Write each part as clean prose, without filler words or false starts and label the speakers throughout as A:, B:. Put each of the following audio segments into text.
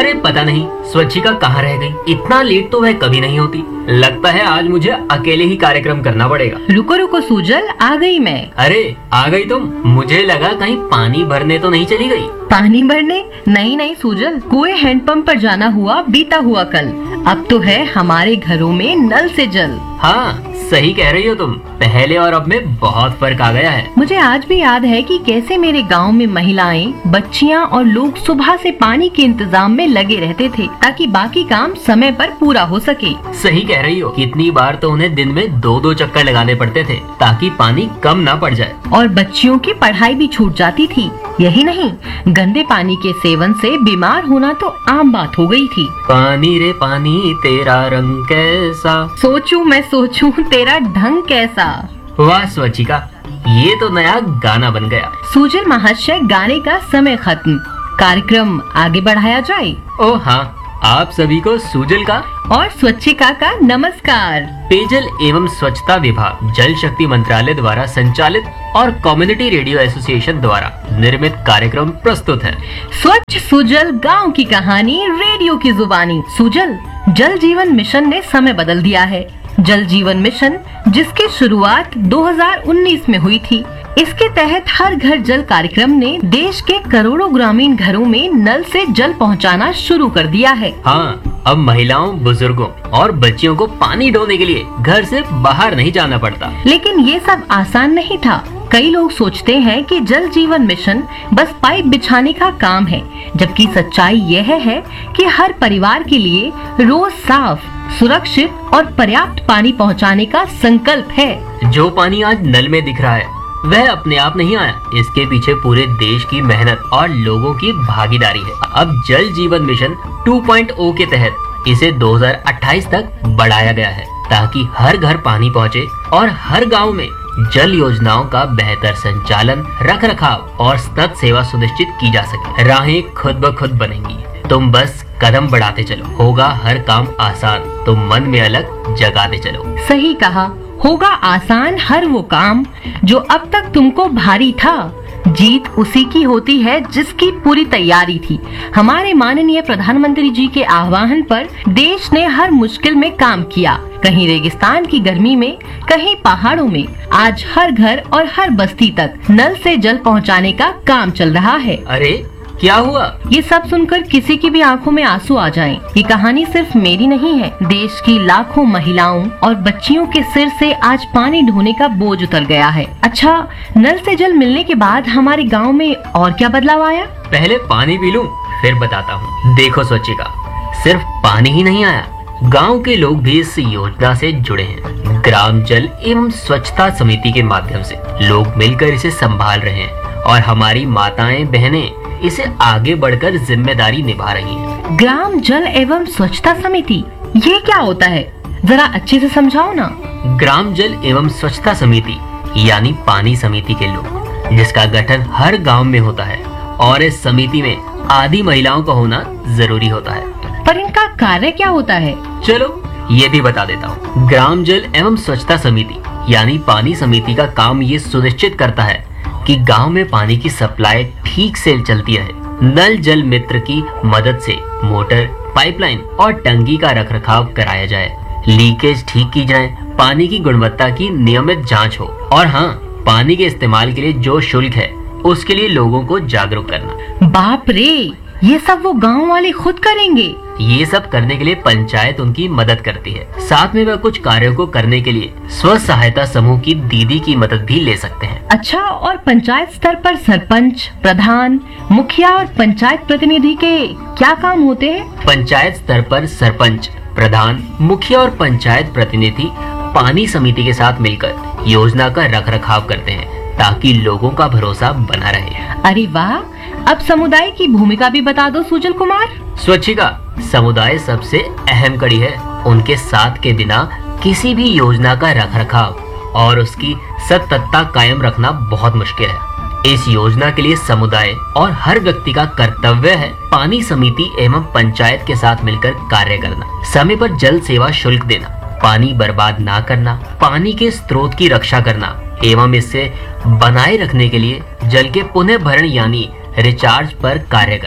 A: अरे पता नहीं स्वच्छिका कहाँ रह गई। इतना लेट तो वह कभी नहीं होती। लगता है आज मुझे अकेले ही कार्यक्रम करना पड़ेगा।
B: रुको रुको सुजल, आ गई मैं।
A: अरे आ गई तुम? मुझे लगा कहीं पानी भरने तो नहीं चली गई।
B: पानी भरने? नहीं नहीं सुजल, कुएं हैंडपंप पर जाना हुआ बीता हुआ कल। अब तो है हमारे घरों में नल से जल।
A: हाँ सही कह रही हो तुम। पहले और अब में बहुत फर्क आ गया है।
B: मुझे आज भी याद है कि कैसे मेरे गांव में महिलाएं, बच्चियां और लोग सुबह से पानी के इंतजाम में लगे रहते थे ताकि बाकी काम समय पर पूरा हो सके।
A: सही कह रही हो। कितनी बार तो उन्हें दिन में 2-2 चक्कर लगाने पड़ते थे ताकि पानी कम ना पड़ जाए।
B: और बच्चियों की पढ़ाई भी छूट जाती थी। यही नहीं, गंदे पानी के सेवन से बीमार होना तो आम बात हो गई थी।
A: पानी रे पानी तेरा रंग कैसा,
B: सोचूं मैं सोचूं तेरा ढंग कैसा।
A: वाह स्वच्छिका, ये तो नया गाना बन गया।
B: सुजल महाशय, गाने का समय खत्म, कार्यक्रम आगे बढ़ाया जाए।
A: ओ हाँ, आप सभी को सुजल का
B: और स्वच्छिका का नमस्कार।
A: पेयजल एवं स्वच्छता विभाग, जल शक्ति मंत्रालय द्वारा संचालित और कम्युनिटी रेडियो एसोसिएशन द्वारा निर्मित कार्यक्रम प्रस्तुत है।
B: स्वच्छ सुजल, गांव की कहानी रेडियो की जुबानी। सुजल, जल जीवन मिशन ने समय बदल दिया है। जल जीवन मिशन, जिसकी शुरुआत 2019 में हुई थी, इसके तहत हर घर जल कार्यक्रम ने देश के करोड़ों ग्रामीण घरों में नल से जल पहुंचाना शुरू कर दिया है।
A: हाँ, अब महिलाओं, बुजुर्गों और बच्चियों को पानी ढोने के लिए घर से बाहर नहीं जाना पड़ता।
B: लेकिन ये सब आसान नहीं था। कई लोग सोचते हैं कि जल जीवन मिशन बस पाइप बिछाने का काम है, जबकि सच्चाई यह है कि हर परिवार के लिए रोज साफ, सुरक्षित और पर्याप्त पानी पहुंचाने का संकल्प है।
A: जो पानी आज नल में दिख रहा है वह अपने आप नहीं आया। इसके पीछे पूरे देश की मेहनत और लोगों की भागीदारी है। अब जल जीवन मिशन 2.0 के तहत इसे 2028 तक बढ़ाया गया है ताकि हर घर पानी पहुंचे और हर गांव में जल योजनाओं का बेहतर संचालन, रख रखाव और सतत सेवा सुनिश्चित की जा सके। राहें खुद ब खुद बनेंगी। तुम बस कदम बढ़ाते चलो, होगा हर काम आसान। तुम मन में अलग जगाते चलो।
B: सही कहा, होगा आसान हर वो काम जो अब तक तुमको भारी था। जीत उसी की होती है जिसकी पूरी तैयारी थी। हमारे माननीय प्रधानमंत्री जी के आह्वान पर देश ने हर मुश्किल में काम किया। कहीं रेगिस्तान की गर्मी में, कहीं पहाड़ों में, आज हर घर और हर बस्ती तक नल से जल पहुंचाने का काम चल रहा है।
A: अरे क्या हुआ?
B: ये सब सुनकर किसी की भी आंखों में आंसू आ जाएं। ये कहानी सिर्फ मेरी नहीं है। देश की लाखों महिलाओं और बच्चियों के सिर से आज पानी ढोने का बोझ उतर गया है। अच्छा, नल से जल मिलने के बाद हमारे गांव में और क्या बदलाव आया?
A: पहले पानी पी लूं, फिर बताता हूँ। देखो स्वच्छिका, सिर्फ पानी ही नहीं आया, गांव के लोग भी इस योजना से जुड़े हैं। ग्राम जल एवं स्वच्छता समिति के माध्यम से लोग मिलकर इसे संभाल रहे हैं और हमारी माताएं, बहनें इसे आगे बढ़कर जिम्मेदारी निभा रही हैं।
B: ग्राम जल एवं स्वच्छता समिति, ये क्या होता है? जरा अच्छे से समझाओ ना।
A: ग्राम जल एवं स्वच्छता समिति यानी पानी समिति के लोग, जिसका गठन हर गांव में होता है और इस समिति में आधी महिलाओं का होना जरूरी होता है।
B: पर इनका कार्य क्या होता है?
A: चलो ये भी बता देता हूँ। ग्राम जल एवं स्वच्छता समिति यानी पानी समिति का काम ये सुनिश्चित करता है कि गांव में पानी की सप्लाई ठीक से चलती है। नल जल मित्र की मदद से मोटर, पाइपलाइन और टंकी का रखरखाव कराया जाए, लीकेज ठीक की जाए, पानी की गुणवत्ता की नियमित जांच हो और हाँ, पानी के इस्तेमाल के लिए जो शुल्क है उसके लिए लोगों को जागरूक करना।
B: बाप रे, ये सब वो गांव वाले खुद करेंगे?
A: ये सब करने के लिए पंचायत उनकी मदद करती है। साथ में वह कुछ कार्यों को करने के लिए स्व सहायता समूह की दीदी की मदद भी ले सकते हैं।
B: अच्छा, और पंचायत स्तर पर सरपंच, प्रधान, मुखिया और पंचायत प्रतिनिधि के क्या काम होते हैं?
A: पंचायत स्तर पर सरपंच, प्रधान, मुखिया और पंचायत प्रतिनिधि पानी समिति के साथ मिलकर योजना का रखरखाव करते हैं ताकि लोगों का भरोसा बना रहे।
B: अरे वाह, अब समुदाय की भूमिका भी बता दो सुजल कुमार।
A: स्वच्छिका, समुदाय सबसे अहम कड़ी है। उनके साथ के बिना किसी भी योजना का रखरखाव और उसकी सततता कायम रखना बहुत मुश्किल है। इस योजना के लिए समुदाय और हर व्यक्ति का कर्तव्य है पानी समिति एवं पंचायत के साथ मिलकर कार्य करना, समय पर जल सेवा शुल्क देना, पानी बर्बाद ना करना, पानी के स्रोत की रक्षा करना एवं इसे बनाए रखने के लिए जल के पुनः भरण यानी रिचार्ज पर कार्य करना।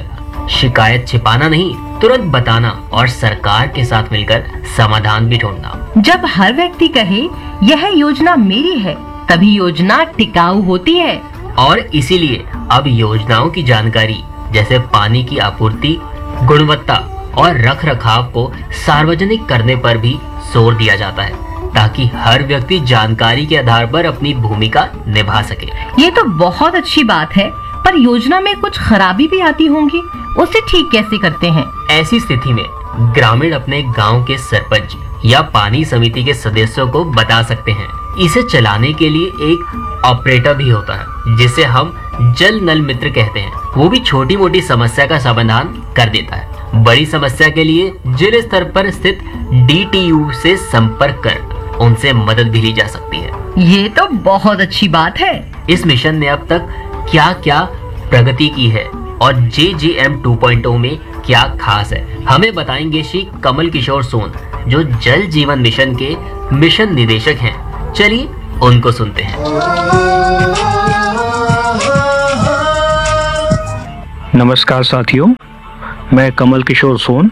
A: शिकायत छिपाना नहीं, तुरंत बताना और सरकार के साथ मिलकर समाधान भी ढूंढना।
B: जब हर व्यक्ति कहे यह योजना मेरी है, तभी योजना टिकाऊ होती है।
A: और इसीलिए अब योजनाओं की जानकारी जैसे पानी की आपूर्ति, गुणवत्ता और रखरखाव को सार्वजनिक करने पर भी जोर दिया जाता है, ताकि हर व्यक्ति जानकारी के आधार पर अपनी भूमिका निभा सके।
B: ये तो बहुत अच्छी बात है, पर योजना में कुछ खराबी भी आती होंगी, उसे ठीक कैसे करते हैं?
A: ऐसी स्थिति में ग्रामीण अपने गांव के सरपंच या पानी समिति के सदस्यों को बता सकते हैं। इसे चलाने के लिए एक ऑपरेटर भी होता है, जिसे हम जल नल मित्र कहते हैं। वो भी छोटी मोटी समस्या का समाधान कर देता है। बड़ी समस्या के लिए जिले स्तर पर स्थित DTU से संपर्क कर उनसे मदद भी ली जा सकती है।
B: ये तो बहुत अच्छी बात है।
A: इस मिशन ने अब तक क्या क्या प्रगति की है और JJM 2.0 में क्या खास है, हमें बताएंगे श्री कमल किशोर सोन, जो जल जीवन मिशन के मिशन निदेशक हैं। चलिए उनको सुनते हैं।
C: नमस्कार साथियों, मैं कमल किशोर सोन,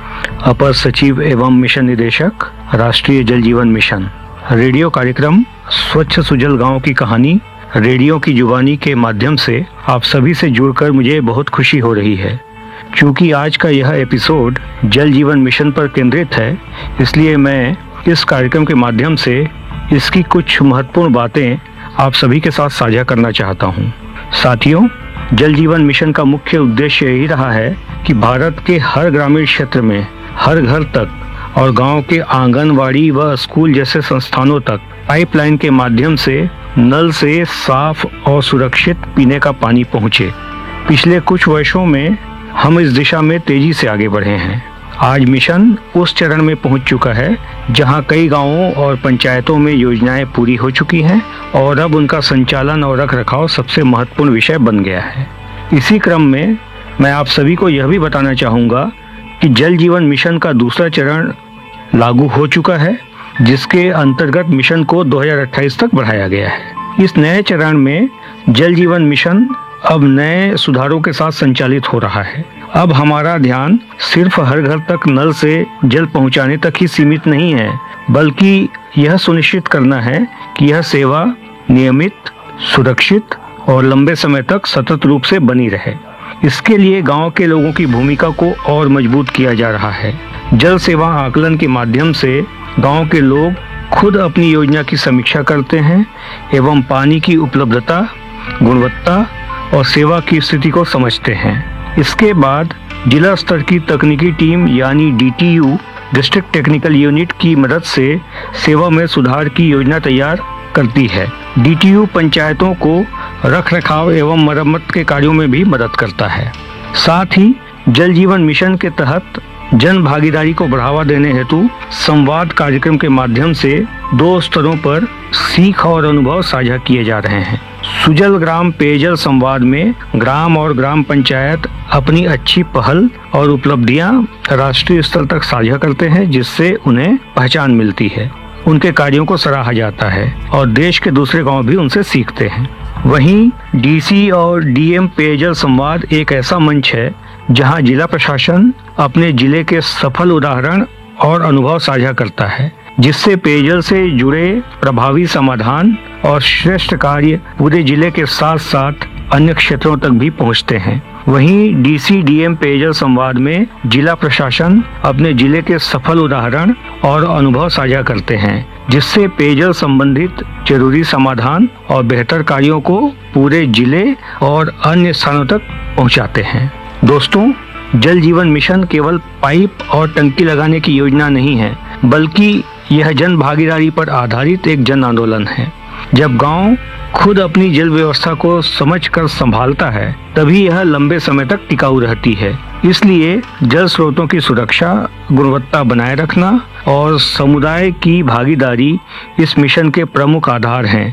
C: अपर सचिव एवं मिशन निदेशक, राष्ट्रीय जल जीवन मिशन। रेडियो कार्यक्रम स्वच्छ सुजल गांव की कहानी रेडियो की जुबानी के माध्यम से आप सभी से जुड़कर मुझे बहुत खुशी हो रही है। क्योंकि आज का यह एपिसोड जल जीवन मिशन पर केंद्रित है, इसलिए मैं इस कार्यक्रम के माध्यम से इसकी कुछ महत्वपूर्ण बातें आप सभी के साथ साझा करना चाहता हूँ। साथियों, जल जीवन मिशन का मुख्य उद्देश्य यही रहा है कि भारत के हर ग्रामीण क्षेत्र में हर घर तक और गांव के आंगनवाड़ी व स्कूल जैसे संस्थानों तक पाइपलाइन के माध्यम से नल से साफ और सुरक्षित पीने का पानी पहुंचे। पिछले कुछ वर्षों में हम इस दिशा में तेजी से आगे बढ़े हैं। आज मिशन उस चरण में पहुंच चुका है जहां कई गांवों और पंचायतों में योजनाएं पूरी हो चुकी हैं और अब उनका संचालन और रखरखाव सबसे महत्वपूर्ण विषय बन गया है। इसी क्रम में मैं आप सभी को यह भी बताना चाहूँगा कि जल जीवन मिशन का दूसरा चरण लागू हो चुका है, जिसके अंतर्गत मिशन को 2028 तक बढ़ाया गया है। इस नए चरण में जल जीवन मिशन अब नए सुधारों के साथ संचालित हो रहा है। अब हमारा ध्यान सिर्फ हर घर तक नल से जल पहुंचाने तक ही सीमित नहीं है, बल्कि यह सुनिश्चित करना है कि यह सेवा नियमित, सुरक्षित और लंबे समय तक सतत रूप से बनी रहे। इसके लिए गांव के लोगों की भूमिका को और मजबूत किया जा रहा है। जल सेवा आकलन के माध्यम से गांव के लोग खुद अपनी योजना की समीक्षा करते हैं एवं पानी की उपलब्धता, गुणवत्ता और सेवा की स्थिति को समझते हैं। इसके बाद जिला स्तर की तकनीकी टीम यानी DTU, डिस्ट्रिक्ट टेक्निकल यूनिट की मदद से सेवा में सुधार की योजना तैयार करती है। DTU पंचायतों को रखरखाव एवं मरम्मत के कार्यों में भी मदद करता है। साथ ही जल जीवन मिशन के तहत जन भागीदारी को बढ़ावा देने हेतु संवाद कार्यक्रम के माध्यम से 2 स्तरों पर सीख और अनुभव साझा किए जा रहे हैं। सुजल ग्राम पेयजल संवाद में ग्राम और ग्राम पंचायत अपनी अच्छी पहल और उपलब्धियां राष्ट्रीय स्तर तक साझा करते हैं, जिससे उन्हें पहचान मिलती है, उनके कार्यों को सराहा जाता है और देश के दूसरे गांव भी उनसे सीखते हैं। वहीं DC और DM पेयजल संवाद एक ऐसा मंच है जहां जिला प्रशासन अपने जिले के सफल उदाहरण और अनुभव साझा करता है, जिससे पेयजल से जुड़े प्रभावी समाधान और श्रेष्ठ कार्य पूरे जिले के साथ साथ अन्य क्षेत्रों तक भी पहुंचते हैं। वहीं DC-DM पेयजल संवाद में जिला प्रशासन अपने जिले के सफल उदाहरण और अनुभव साझा करते हैं, जिससे पेयजल संबंधित जरूरी समाधान और बेहतर कार्यों को पूरे जिले और अन्य स्थानों तक पहुंचाते हैं। दोस्तों, जल जीवन मिशन केवल पाइप और टंकी लगाने की योजना नहीं है, बल्कि यह जन भागीदारी पर आधारित एक जन आंदोलन है। जब गांव खुद अपनी जल व्यवस्था को समझकर संभालता है, तभी यह लंबे समय तक टिकाऊ रहती है। इसलिए जल स्रोतों की सुरक्षा, गुणवत्ता बनाए रखना और समुदाय की भागीदारी इस मिशन के प्रमुख आधार हैं,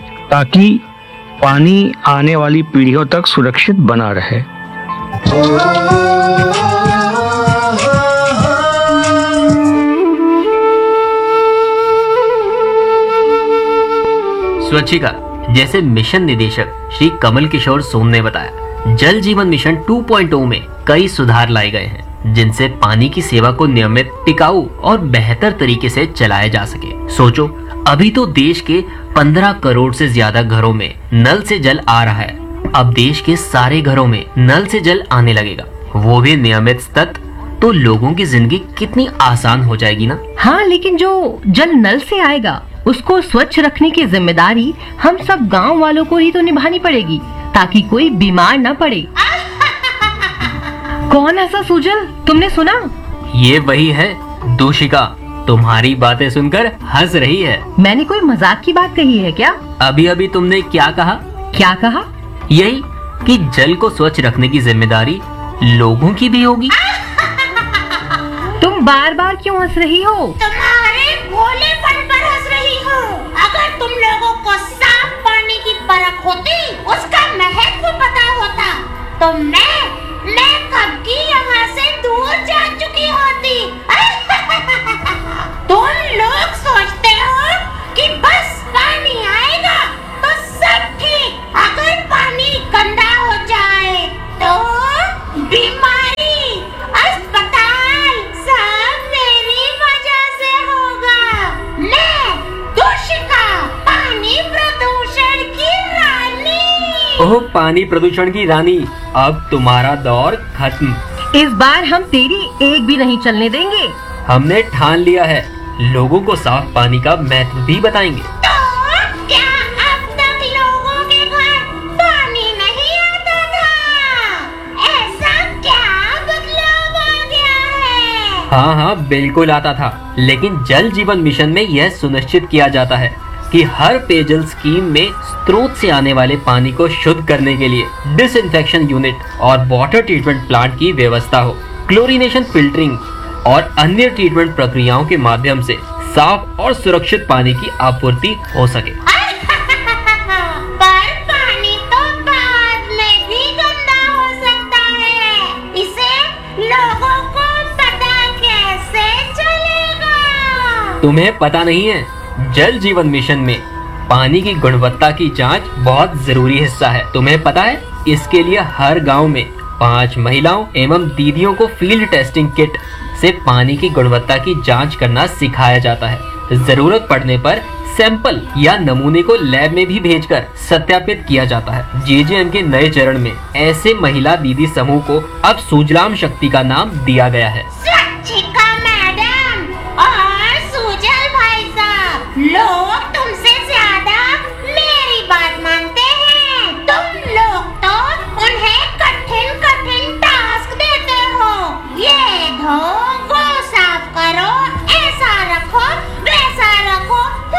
C: ताकि पानी आने वाली पीढ़ियों तक सुरक्षित बना रहे।
A: स्वच्छिका जैसे मिशन निदेशक श्री कमल किशोर सोन ने बताया, जल जीवन मिशन 2.0 में कई सुधार लाए गए हैं जिनसे पानी की सेवा को नियमित, टिकाऊ और बेहतर तरीके से चलाया जा सके। सोचो, अभी तो देश के 15 करोड़ से ज्यादा घरों में नल से जल आ रहा है। अब देश के सारे घरों में नल से जल आने लगेगा, वो भी नियमित स्तर, तो लोगों की जिंदगी कितनी आसान हो जाएगी ना।
B: हाँ, लेकिन जो जल नल से आएगा उसको स्वच्छ रखने की जिम्मेदारी हम सब गांव वालों को ही तो निभानी पड़ेगी, ताकि कोई बीमार न पड़े। कौन ऐसा सुजल, तुमने सुना?
A: ये वही है दूषिका, तुम्हारी बातें सुनकर हंस रही है।
B: मैंने कोई मजाक की बात कही है क्या?
A: अभी अभी तुमने क्या कहा?
B: क्या कहा?
A: यही कि जल को स्वच्छ रखने की जिम्मेदारी लोगों की भी होगी।
B: तुम बार बार क्यों हंस रही हो?
D: तुम्हारे भोलेपन पर हंस रही हूँ। अगर तुम लोगों को साफ पानी की परख होती, उसका महत्व पता होता, तो मैं कब की यहाँ से दूर जा चुकी होती। तुम लोग सोचते हो कि बस पानी आएगा तो सब ठीक, अगर पानी गंदा हो जाए तो बीमारी, अस्पताल सब मेरी वजह से होगा। मैं दूषिका, पानी प्रदूषण की रानी।
A: ओह, पानी प्रदूषण की रानी, अब तुम्हारा दौर खत्म।
B: इस बार हम तेरी एक भी नहीं चलने देंगे।
A: हमने ठान लिया है, लोगों को साफ पानी का महत्व भी बताएंगे।
D: तो क्या अब तक लोगों के घर पानी नहीं आता था? ऐसा क्या बदलाव आ गया है?
A: हाँ हाँ, बिल्कुल आता था, लेकिन जल जीवन मिशन में यह सुनिश्चित किया जाता है कि हर पेयजल स्कीम में स्रोत से आने वाले पानी को शुद्ध करने के लिए डिसइंफेक्शन यूनिट और वाटर ट्रीटमेंट प्लांट की व्यवस्था हो। क्लोरीनेशन, फिल्टरिंग और अन्य ट्रीटमेंट प्रक्रियाओं के माध्यम से साफ और सुरक्षित पानी की आपूर्ति हो सके।
D: पर पानी तो बाद में भी गंदा हो सकता है, इसे लोगों को पता कैसे चलेगा?
A: तुम्हें पता नहीं है, जल जीवन मिशन में पानी की गुणवत्ता की जांच बहुत जरूरी हिस्सा है। तुम्हें पता है, इसके लिए हर गांव में 5 महिलाओं एवं दीदियों को फील्ड टेस्टिंग किट से पानी की गुणवत्ता की जांच करना सिखाया जाता है। जरूरत पड़ने पर सैंपल या नमूने को लैब में भी भेजकर सत्यापित किया जाता है। जेजेएम के नए चरण में ऐसे महिला दीदी समूह को अब सुजलाम शक्ति का नाम दिया गया है।
D: स्वच्छिका मैडम और सुजल भाई साहब, लोग तुमसे ज्यादा मेरी बात मानते हैं। तुम लोग तो उन्हें कठिन टास्क देते हो। ये धो, वो साफ करो, ऐसा रखो, वैसा रखो।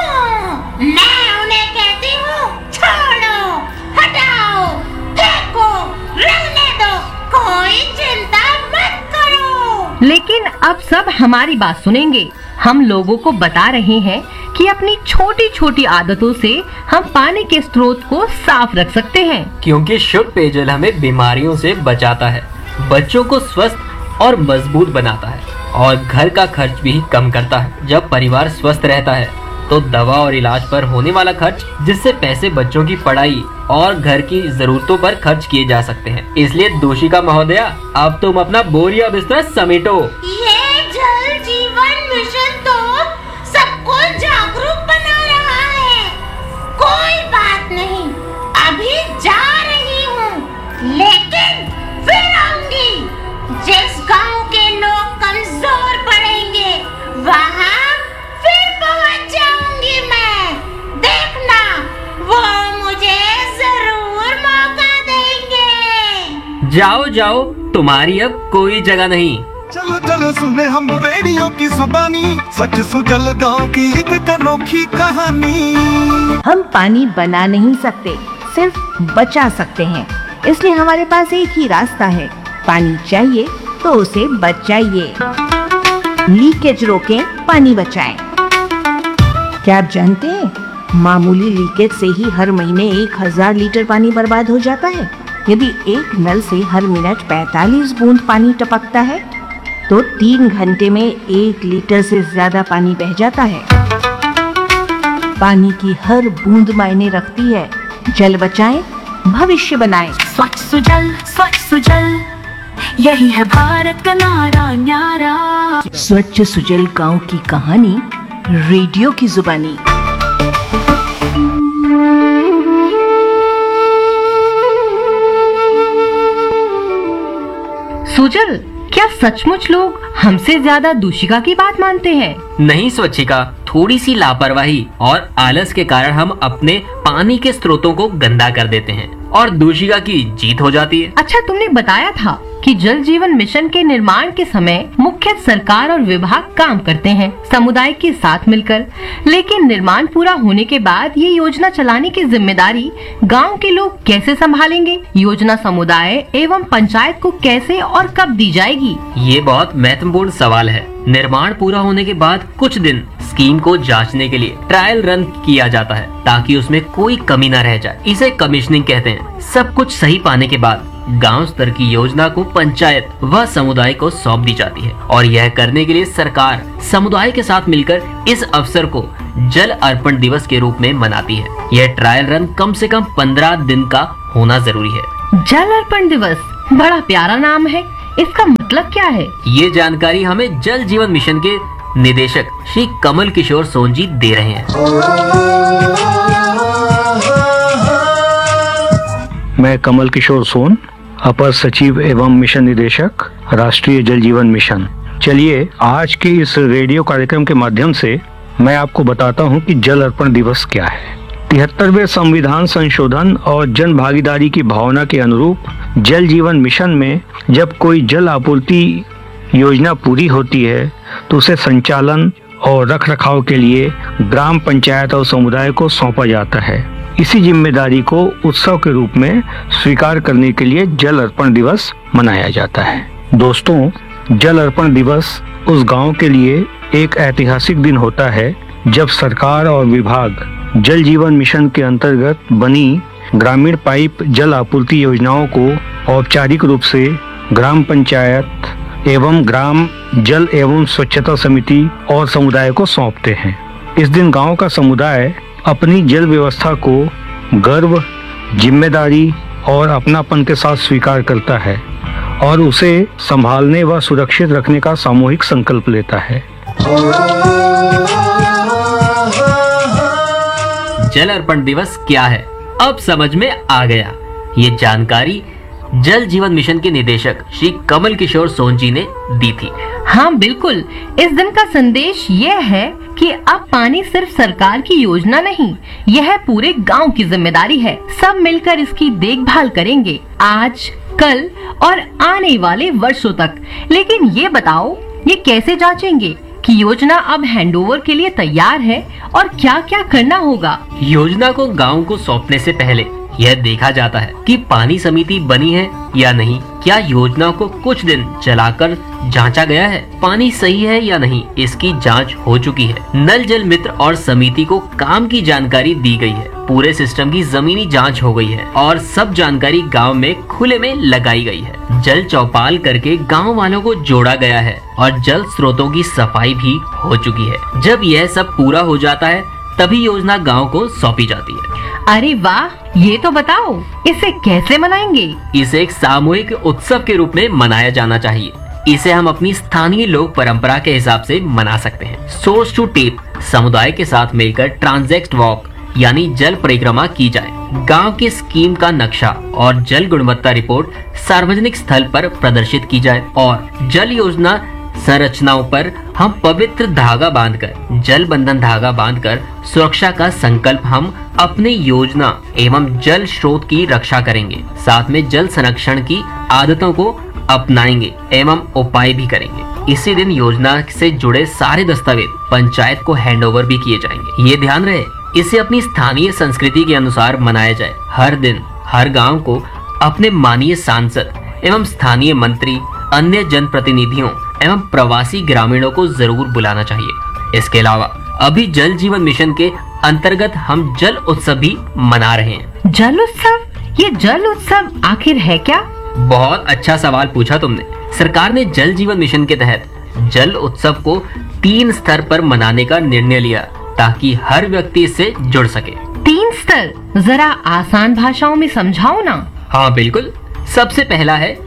D: मैं उन्हें कहती हूँ, छोड़ो, हटाओ, फेंको, रहने दो, कोई चिंता मत करो।
B: लेकिन अब सब हमारी बात सुनेंगे। हम लोगों को बता रहे हैं कि अपनी छोटी छोटी आदतों से हम पानी के स्रोत को साफ रख सकते हैं,
A: क्योंकि शुद्ध पेयजल हमें बीमारियों से बचाता है, बच्चों को स्वस्थ और मजबूत बनाता है और घर का खर्च भी कम करता है। जब परिवार स्वस्थ रहता है तो दवा और इलाज पर होने वाला खर्च, जिससे पैसे बच्चों की पढ़ाई और घर की जरूरतों पर खर्च किए जा सकते हैं। इसलिए दूषिका महोदया, अब तुम अपना बोरिया बिस्तर समेटो।
D: ये जल जीवन मिशन तो सबको जागरूक बना रहा है। कोई बात नहीं, अभी जा रही हूँ, लेकिन फिर आऊंगी। जिस गांव के लोग कमजोर पड़ेंगे, वहाँ फिर पहुँच जाऊंगी मैं। देखना, वो मुझे जरूर मौका देंगे।
A: जाओ जाओ, तुम्हारी अब कोई जगह नहीं।
E: चलो चलो सुने हम रेडियो की जुबानी, सच सुजल गाँव की एक अनोखी कहानी।
F: हम पानी बना नहीं सकते, सिर्फ बचा सकते हैं। इसलिए हमारे पास एक ही रास्ता है, पानी चाहिए तो उसे बचाइए। लीकेज रोकें, पानी बचाएं। क्या आप जानते हैं, मामूली लीकेज से ही हर महीने 1000 लीटर पानी बर्बाद हो जाता है। यदि एक नल से हर मिनट 45 बूंद पानी टपकता है तो 3 घंटे में 1 लीटर से ज्यादा पानी बह जाता है। पानी की हर बूंद मायने रखती है। जल बचाएं, भविष्य बनाएं।
G: स्वच्छ सुजल यही है भारत का नारा न्यारा।
F: स्वच्छ सुजल गांव की कहानी रेडियो की जुबानी।
B: सुजल, क्या सचमुच लोग हमसे ज्यादा दूषिका की बात मानते हैं?
A: नहीं स्वच्छिका, थोड़ी सी लापरवाही और आलस के कारण हम अपने पानी के स्रोतों को गंदा कर देते हैं और दूषिका की जीत हो जाती है।
B: अच्छा, तुमने बताया था कि जल जीवन मिशन के निर्माण के समय मुख्य सरकार और विभाग काम करते हैं समुदाय के साथ मिलकर, लेकिन निर्माण पूरा होने के बाद ये योजना चलाने की जिम्मेदारी गांव के लोग कैसे संभालेंगे? योजना समुदाय एवं पंचायत को कैसे और कब दी जाएगी?
A: ये बहुत महत्वपूर्ण सवाल है। निर्माण पूरा होने के बाद कुछ दिन स्कीम को जांचने के लिए ट्रायल रन किया जाता है ताकि उसमें कोई कमी न रह जाए। इसे कमीशनिंग कहते हैं। सब कुछ सही पाने के बाद गांव स्तर की योजना को पंचायत व समुदाय को सौंप दी जाती है और यह करने के लिए सरकार समुदाय के साथ मिलकर इस अवसर को जल अर्पण दिवस के रूप में मनाती है। यह ट्रायल रन कम से कम 15 दिन का होना जरूरी है।
B: जल अर्पण दिवस, बड़ा प्यारा नाम है। इसका मतलब क्या है?
A: ये जानकारी हमें जल जीवन मिशन के निदेशक श्री कमल किशोर सोन जी दे रहे हैं।
C: मैं कमल किशोर सोन, अपर सचिव एवं मिशन निदेशक, राष्ट्रीय जल जीवन मिशन। चलिए आज के इस रेडियो कार्यक्रम के माध्यम से मैं आपको बताता हूं कि जल अर्पण दिवस क्या है। 73वें संविधान संशोधन और जन भागीदारी की भावना के अनुरूप जल जीवन मिशन में जब कोई जल आपूर्ति योजना पूरी होती है तो उसे संचालन और रखरखाव के लिए ग्राम पंचायत और समुदाय को सौंपा जाता है। इसी जिम्मेदारी को उत्सव के रूप में स्वीकार करने के लिए जल अर्पण दिवस मनाया जाता है। दोस्तों, जल अर्पण दिवस उस गांव के लिए एक ऐतिहासिक दिन होता है जब सरकार और विभाग जल जीवन मिशन के अंतर्गत बनी ग्रामीण पाइप जल आपूर्ति योजनाओं को औपचारिक रूप से ग्राम पंचायत एवं ग्राम जल एवं स्वच्छता समिति और समुदाय को सौंपते हैं। इस दिन गांव का समुदाय अपनी जल व्यवस्था को गर्व, जिम्मेदारी और अपनापन के साथ स्वीकार करता है और उसे संभालने व सुरक्षित रखने का सामूहिक संकल्प लेता है।
A: जल अर्पण दिवस क्या है, अब समझ में आ गया। ये जानकारी जल जीवन मिशन के निदेशक श्री कमल किशोर सोन जी ने दी थी।
B: हाँ बिल्कुल, इस दिन का संदेश यह है कि अब पानी सिर्फ सरकार की योजना नहीं, यह पूरे गांव की जिम्मेदारी है। सब मिलकर इसकी देखभाल करेंगे आज, कल और आने वाले वर्षों तक। लेकिन ये बताओ, ये कैसे जांचेंगे कि योजना अब हैंडओवर के लिए तैयार है और क्या क्या करना होगा?
A: योजना को गांव को सौंपने से पहले यह देखा जाता है कि पानी समिति बनी है या नहीं, क्या योजना को कुछ दिन चलाकर जांचा गया है, पानी सही है या नहीं, इसकी जांच हो चुकी है। नल जल मित्र और समिति को काम की जानकारी दी गई है, पूरे सिस्टम की जमीनी जांच हो गई है और सब जानकारी गांव में खुले में लगाई गई है। जल चौपाल करके गांव वालों को जोड़ा गया है और जल स्रोतों की सफाई भी हो चुकी है। जब यह सब पूरा हो जाता है तभी योजना गांव को सौंपी जाती है।
B: अरे वाह, ये तो बताओ, इसे कैसे मनाएंगे?
A: इसे एक सामूहिक उत्सव के रूप में मनाया जाना चाहिए। इसे हम अपनी स्थानीय लोक परंपरा के हिसाब से मना सकते हैं। सोर्स टू टेप समुदाय के साथ मिलकर ट्रांजैक्ट वॉक यानी जल परिक्रमा की जाए। गांव की स्कीम का नक्शा और जल गुणवत्ता रिपोर्ट सार्वजनिक स्थल पर प्रदर्शित की जाए और जल योजना संरचनाओं पर हम पवित्र धागा बांधकर, जल बंधन धागा बांधकर सुरक्षा का संकल्प हम अपनी योजना एवं जल स्रोत की रक्षा करेंगे। साथ में जल संरक्षण की आदतों को अपनाएंगे एवं उपाय भी करेंगे। इसी दिन योजना से जुड़े सारे दस्तावेज पंचायत को हैंडओवर भी किए जाएंगे। ये ध्यान रहे, इसे अपनी स्थानीय संस्कृति के अनुसार मनाया जाए। हर दिन हर गांव को अपने माननीय सांसद एवं स्थानीय मंत्री, अन्य जनप्रतिनिधियों एवं प्रवासी ग्रामीणों को जरूर बुलाना चाहिए। इसके अलावा अभी जल जीवन मिशन के अंतर्गत हम जल उत्सव भी मना रहे हैं।
B: जल उत्सव? ये जल उत्सव आखिर है क्या?
A: बहुत अच्छा सवाल पूछा तुमने। सरकार ने जल जीवन मिशन के तहत जल उत्सव को 3 स्तर पर मनाने का निर्णय लिया ताकि हर व्यक्ति इससे जुड़ सके।
B: 3 स्तर? जरा आसान भाषाओं में समझाओ ना।
A: हाँ बिल्कुल। सबसे पहला है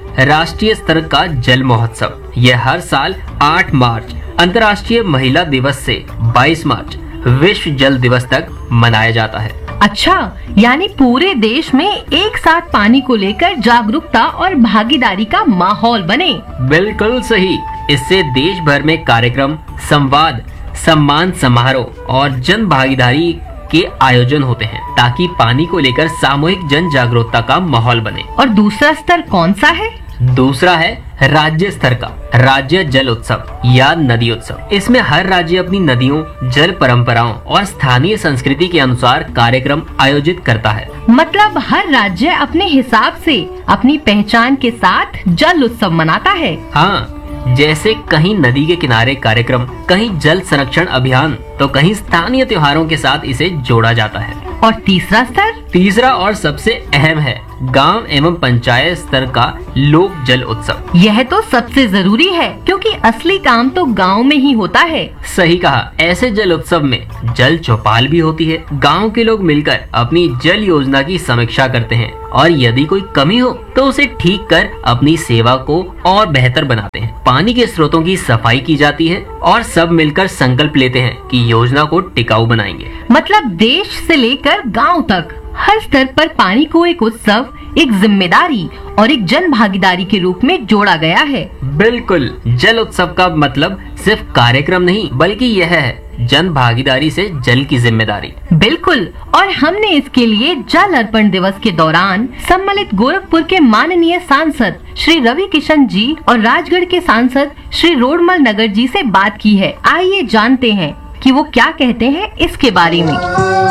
A: राष्ट्रीय स्तर का जल महोत्सव। यह हर साल 8 मार्च अंतर्राष्ट्रीय महिला दिवस से 22 मार्च विश्व जल दिवस तक मनाया जाता है।
B: अच्छा, यानी पूरे देश में एक साथ पानी को लेकर जागरूकता और भागीदारी का माहौल बने।
A: बिल्कुल सही। इससे देश भर में कार्यक्रम, संवाद, सम्मान समारोह और जन भागीदारी के आयोजन होते हैं ताकि पानी को लेकर सामूहिक जन जागरूकता का माहौल बने।
B: और दूसरा स्तर कौन सा है?
A: दूसरा है राज्य स्तर का राज्य जल उत्सव या नदी उत्सव। इसमें हर राज्य अपनी नदियों, जल परंपराओं और स्थानीय संस्कृति के अनुसार कार्यक्रम आयोजित करता है।
B: मतलब हर राज्य अपने हिसाब से अपनी पहचान के साथ जल उत्सव मनाता है।
A: हाँ, जैसे कहीं नदी के किनारे कार्यक्रम, कहीं जल संरक्षण अभियान, तो कहीं स्थानीय त्योहारों के साथ इसे जोड़ा जाता है।
B: और तीसरा स्तर?
A: तीसरा और सबसे अहम है गांव एवं पंचायत स्तर का लोक जल उत्सव।
B: यह तो सबसे जरूरी है क्योंकि असली काम तो गांव में ही होता है।
A: सही कहा। ऐसे जल उत्सव में जल चौपाल भी होती है। गांव के लोग मिलकर अपनी जल योजना की समीक्षा करते हैं और यदि कोई कमी हो तो उसे ठीक कर अपनी सेवा को और बेहतर बनाते हैं। पानी के स्रोतों की सफाई की जाती है और सब मिलकर संकल्प लेते हैं कि योजना को टिकाऊ बनाएंगे।
B: मतलब देश से लेकर गांव तक हर स्तर पर पानी को एक उत्सव, एक जिम्मेदारी और एक जन भागीदारी के रूप में जोड़ा गया है।
A: बिल्कुल। जल उत्सव का मतलब सिर्फ कार्यक्रम नहीं बल्कि यह है जन भागीदारी से जल की जिम्मेदारी।
B: बिल्कुल। और हमने इसके लिए जल अर्पण दिवस के दौरान सम्मिलित गोरखपुर के माननीय सांसद श्री रवि किशन जी और राजगढ़ के सांसद श्री रोडमल नगर जी से बात की है। आइए जानते हैं कि वो क्या कहते हैं इसके बारे में।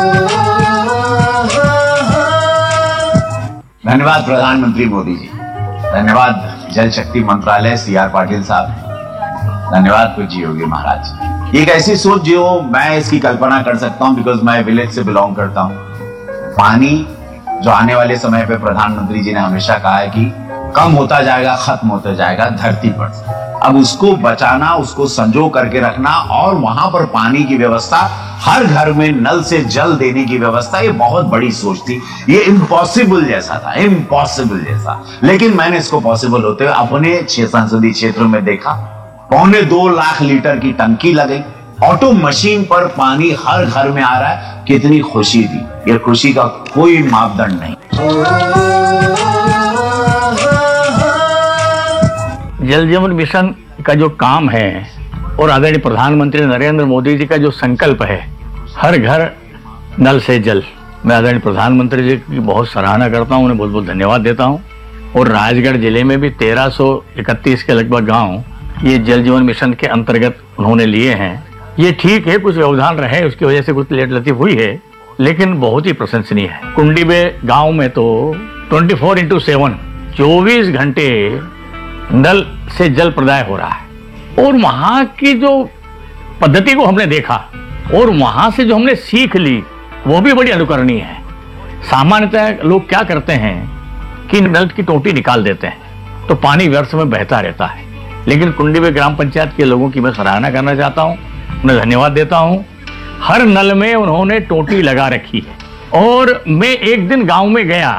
H: धन्यवाद प्रधानमंत्री मोदी जी, धन्यवाद जल शक्ति मंत्रालय CR पाटिल साहब, धन्यवाद पूज्य योगी महाराज। एक ऐसी सोच जो मैं इसकी कल्पना कर सकता हूं बिकॉज मैं विलेज से बिलोंग करता हूं। पानी जो आने वाले समय पे प्रधानमंत्री जी ने हमेशा कहा है कि कम होता जाएगा, खत्म होता जाएगा धरती पर। अब उसको बचाना, उसको संजो करके रखना और वहां पर पानी की व्यवस्था, हर घर में नल से जल देने की व्यवस्था, ये बहुत बड़ी सोच थी। ये इम्पॉसिबल जैसा था, इम्पॉसिबल जैसा। लेकिन मैंने इसको पॉसिबल होते हुए अपने 6 संसदीय क्षेत्रों में देखा। 2.25 लाख लीटर की टंकी लगी, ऑटो मशीन पर पानी हर घर में आ रहा है। कितनी खुशी थी। ये खुशी का कोई मापदंड नहीं।
C: जल जीवन मिशन का जो काम है और आदरणीय प्रधानमंत्री नरेंद्र मोदी जी का जो संकल्प है, हर घर नल से जल, मैं आदरणीय प्रधानमंत्री जी की बहुत सराहना करता हूं, उन्हें बहुत बहुत धन्यवाद देता हूं। और राजगढ़ जिले में भी 1331 के लगभग गांव ये जल जीवन मिशन के अंतर्गत उन्होंने लिए हैं। ये ठीक है, कुछ व्यवधान रहे, उसकी वजह से कुछ लेट लतीफ हुई है, लेकिन बहुत ही प्रशंसनीय है। कुंडीबे गांव में तो 24/7 24 घंटे नल से जल प्रदाय हो रहा है। और वहां की जो पद्धति को हमने देखा और वहां से जो हमने सीख ली वो भी बड़ी अनुकरणीय है। सामान्यतः लोग क्या करते हैं कि नल की टोटी निकाल देते हैं तो पानी व्यर्थ में बहता रहता है। लेकिन कुंडीबे ग्राम पंचायत के लोगों की मैं सराहना करना चाहता हूं, उन्हें धन्यवाद देता हूं। हर नल में उन्होंने टोटी लगा रखी है। और मैं एक दिन गांव में गया,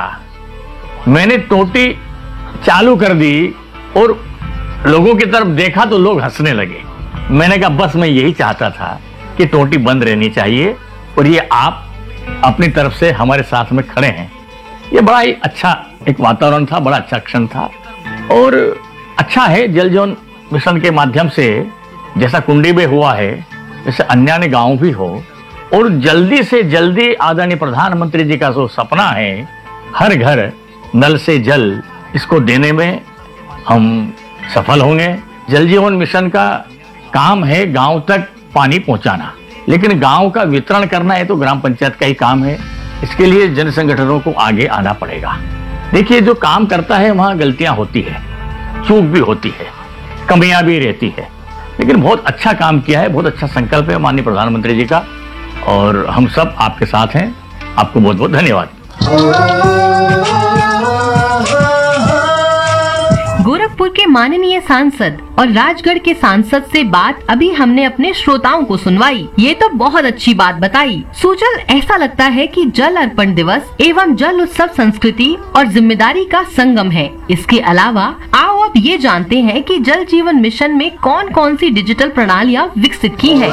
C: मैंने टोटी चालू कर दी और लोगों की तरफ देखा तो लोग हंसने लगे। मैंने कहा बस मैं यही चाहता था कि टोटी बंद रहनी चाहिए और ये आप अपनी तरफ से हमारे साथ में खड़े हैं। ये बड़ा ही अच्छा एक वातावरण था, बड़ा अच्छा क्षण था। और अच्छा है जल जीवन मिशन के माध्यम से जैसा कुंडीबे हुआ है, जैसे अन्य अन्य गांव भी हो। और जल्दी से जल्दी आदरणीय प्रधानमंत्री जी का जो सपना है हर घर नल से जल, इसको देने में हम सफल होंगे। जल जीवन मिशन का काम है गांव तक पानी पहुंचाना, लेकिन गांव का वितरण करना है तो ग्राम पंचायत का ही काम है। इसके लिए जन संगठनों को आगे आना पड़ेगा। देखिए, जो काम करता है वहां गलतियां होती है, चूक भी होती है, कमियां भी रहती है, लेकिन बहुत अच्छा काम किया है, बहुत अच्छा संकल्प है माननीय प्रधानमंत्री जी का और हम सब आपके साथ हैं। आपको बहुत बहुत धन्यवाद।
B: गोरखपुर के माननीय सांसद और राजगढ़ के सांसद से बात अभी हमने अपने श्रोताओं को सुनवाई। ये तो बहुत अच्छी बात बताई सुजल। ऐसा लगता है कि जल अर्पण दिवस एवं जल उत्सव संस्कृति और जिम्मेदारी का संगम है। इसके अलावा आओ अब ये जानते हैं कि जल जीवन मिशन में कौन कौन सी डिजिटल प्रणालियाँ विकसित की है।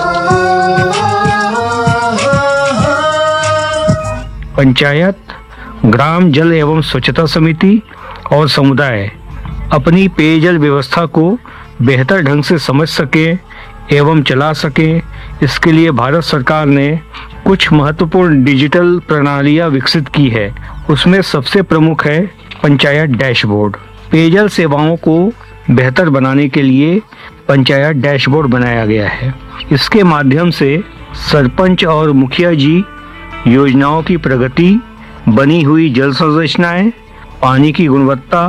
C: पंचायत, ग्राम जल एवं स्वच्छता समिति और समुदाय अपनी पेयजल व्यवस्था को बेहतर ढंग से समझ सके एवं चला सके, इसके लिए भारत सरकार ने कुछ महत्वपूर्ण डिजिटल प्रणालियां विकसित की है। उसमें सबसे प्रमुख है पंचायत डैशबोर्ड। पेयजल सेवाओं को बेहतर बनाने के लिए पंचायत डैशबोर्ड बनाया गया है। इसके माध्यम से सरपंच और मुखिया जी योजनाओं की प्रगति, बनी हुई जल संरचनाएं, पानी की गुणवत्ता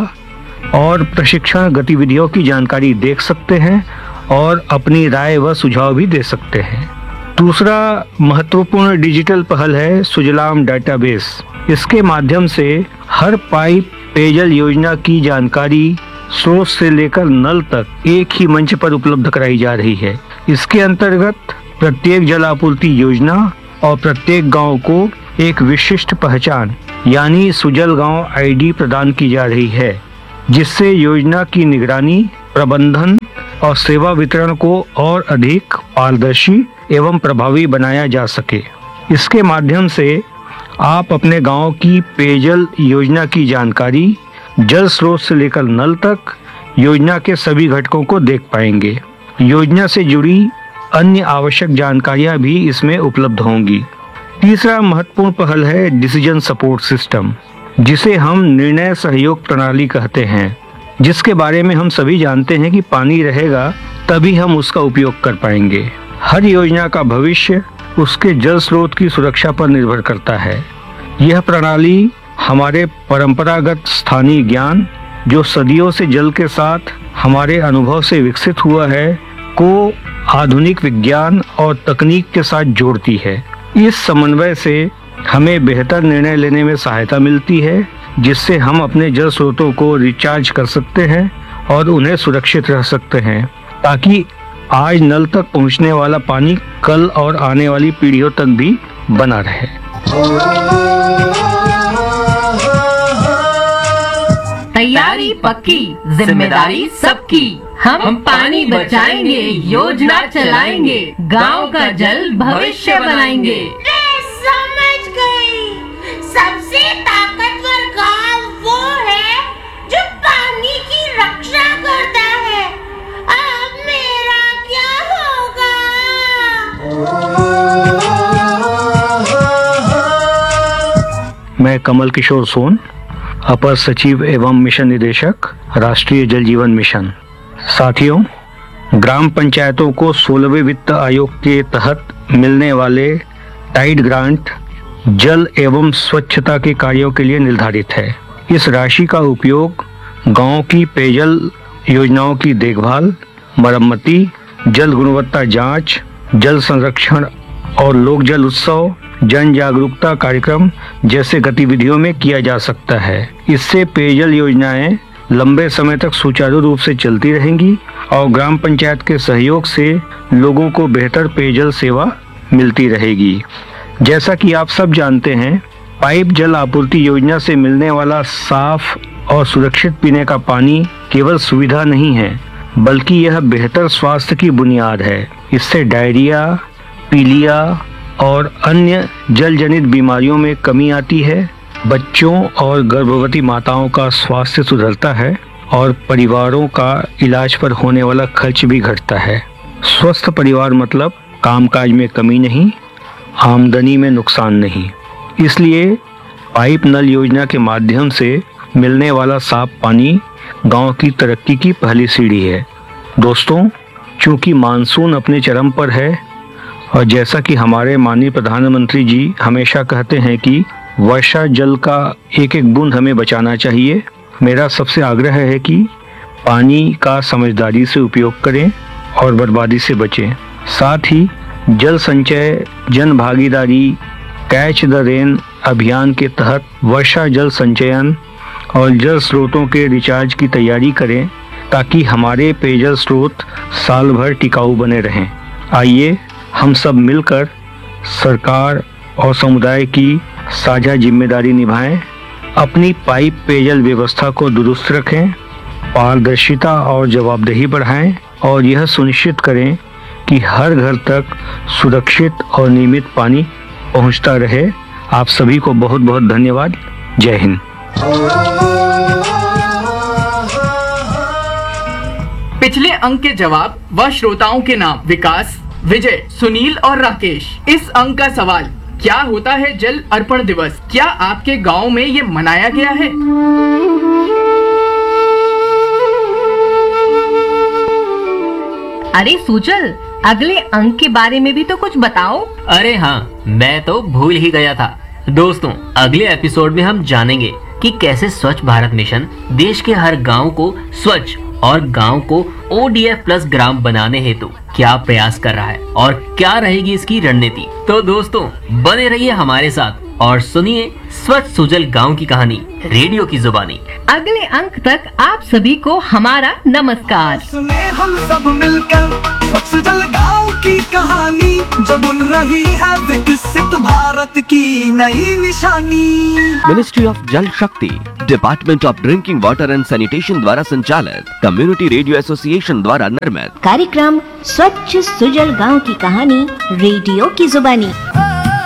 C: और प्रशिक्षण गतिविधियों की जानकारी देख सकते हैं और अपनी राय व सुझाव भी दे सकते हैं। दूसरा महत्वपूर्ण डिजिटल पहल है सुजलाम डाटाबेस। इसके माध्यम से हर पाइप पेयजल योजना की जानकारी स्रोत से लेकर नल तक एक ही मंच पर उपलब्ध कराई जा रही है। इसके अंतर्गत प्रत्येक जल आपूर्ति योजना और प्रत्येक गांव को एक विशिष्ट पहचान यानी सुजल गांव आईडी प्रदान की जा रही है, जिससे योजना की निगरानी, प्रबंधन और सेवा वितरण को और अधिक पारदर्शी एवं प्रभावी बनाया जा सके। इसके माध्यम से आप अपने गांव की पेयजल योजना की जानकारी जल स्रोत से लेकर नल तक योजना के सभी घटकों को देख पाएंगे। योजना से जुड़ी अन्य आवश्यक जानकारियां भी इसमें उपलब्ध होंगी। तीसरा महत्वपूर्ण पहल है डिसीजन सपोर्ट सिस्टम, जिसे हम निर्णय सहयोग प्रणाली कहते हैं, जिसके बारे में हम सभी जानते हैं कि पानी रहेगा तभी हम उसका उपयोग कर पाएंगे। हर योजना का भविष्य उसके जल स्रोत की सुरक्षा पर निर्भर करता है। यह प्रणाली हमारे परंपरागत स्थानीय ज्ञान, जो सदियों से जल के साथ हमारे अनुभव से विकसित हुआ है, को आधुनिक विज्ञान और तकनीक के साथ जोड़ती है। इस समन्वय से हमें बेहतर निर्णय लेने में सहायता मिलती है, जिससे हम अपने जल स्रोतों को रिचार्ज कर सकते हैं और उन्हें सुरक्षित रख सकते हैं, ताकि आज नल तक पहुंचने वाला पानी कल और आने वाली पीढ़ियों तक भी बना रहे।
B: तैयारी पक्की, जिम्मेदारी सबकी। हम पानी बचाएंगे, योजना चलाएंगे, गांव का जल भविष्य बनाएंगे।
D: मैं समझ गई, सबसे ताकतवर गांव वो है जो पानी की रक्षा करता है। अब मेरा क्या होगा?
C: मैं कमल किशोर सोन, अपर सचिव एवं मिशन निदेशक, राष्ट्रीय जल जीवन मिशन। साथियों, ग्राम पंचायतों को 16वें वित्त आयोग के तहत मिलने वाले टाइड ग्रांट जल एवं स्वच्छता के कार्यों के लिए निर्धारित है। इस राशि का उपयोग गांव की पेयजल योजनाओं की देखभाल, मरम्मति, जल गुणवत्ता जांच, जल संरक्षण और लोक जल उत्सव, जन जागरूकता कार्यक्रम जैसे गतिविधियों में किया जा सकता है। इससे पेयजल योजनाएं लंबे समय तक सुचारू रूप से चलती रहेंगी और ग्राम पंचायत के सहयोग से लोगों को बेहतर पेयजल सेवा मिलती रहेगी। जैसा कि आप सब जानते हैं, पाइप जल आपूर्ति योजना से मिलने वाला साफ और सुरक्षित पीने का पानी केवल सुविधा नहीं है, बल्कि यह बेहतर स्वास्थ्य की बुनियाद है। इससे डायरिया, पीलिया और अन्य जल जनित बीमारियों में कमी आती है, बच्चों और गर्भवती माताओं का स्वास्थ्य सुधरता है और परिवारों का इलाज पर होने वाला खर्च भी घटता है। स्वस्थ परिवार मतलब कामकाज में कमी नहीं, आमदनी में नुकसान नहीं। इसलिए पाइप नल योजना के माध्यम से मिलने वाला साफ पानी गांव की तरक्की की पहली सीढ़ी है। दोस्तों, चूंकि मानसून अपने चरम पर है और जैसा कि हमारे माननीय प्रधानमंत्री जी हमेशा कहते हैं कि वर्षा जल का एक एक बूंद हमें बचाना चाहिए, मेरा सबसे आग्रह है कि पानी का समझदारी से उपयोग करें और बर्बादी से बचें। साथ ही जल संचय, जन भागीदारी, कैच द रेन अभियान के तहत वर्षा जल संचयन और जल स्रोतों के रिचार्ज की तैयारी करें, ताकि हमारे पेयजल स्रोत साल भर टिकाऊ बने रहें। आइए हम सब मिलकर सरकार और समुदाय की साझा जिम्मेदारी निभाएं, अपनी पाइप पेयजल व्यवस्था को दुरुस्त रखें, पारदर्शिता और जवाबदेही बढ़ाएं और यह सुनिश्चित करें कि हर घर तक सुरक्षित और नियमित पानी पहुंचता रहे। आप सभी को बहुत बहुत धन्यवाद। जय हिंद।
I: पिछले अंक के जवाब व श्रोताओं के नाम विकास, विजय, सुनील और राकेश। इस अंक का सवाल, क्या होता है जल अर्पण दिवस? क्या आपके गांव में ये मनाया गया है?
B: अरे सुजल, अगले अंक के बारे में भी तो कुछ बताओ।
A: अरे हाँ, मैं तो भूल ही गया था। दोस्तों, अगले एपिसोड में हम जानेंगे कि कैसे स्वच्छ भारत मिशन देश के हर गांव को स्वच्छ और गांव को ODF प्लस ग्राम बनाने हेतु क्या प्रयास कर रहा है और क्या रहेगी इसकी रणनीति। तो दोस्तों, बने रहिए हमारे साथ और सुनिए स्वच्छ सुजल गांव की कहानी रेडियो की जुबानी।
B: अगले अंक तक आप सभी को हमारा नमस्कार।
E: सुने हम सब मिलकर स्वच्छ सुजल गांव की कहानी, जो बुन रही है विकसित भारत की नई निशानी।
J: मिनिस्ट्री ऑफ जल शक्ति, department of drinking water and sanitation द्वारा संचालित, कम्युनिटी रेडियो एसोसिएशन द्वारा निर्मित
F: कार्यक्रम स्वच्छ सुजल गांव की कहानी रेडियो की जुबानी।